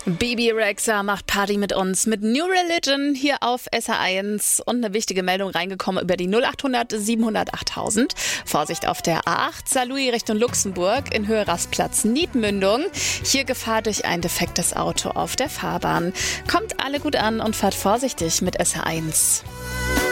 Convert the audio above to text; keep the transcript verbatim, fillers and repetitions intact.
Bebe Rexha macht Party mit uns mit New Religion hier auf S R eins und eine wichtige Meldung reingekommen über die null achthundert siebenhundert achttausend. Vorsicht auf der A acht, Saarlouis Richtung Luxemburg in Höhe Rastplatz Niedmündung. Hier Gefahr durch ein defektes Auto auf der Fahrbahn. Kommt alle gut an und fahrt vorsichtig mit S R eins.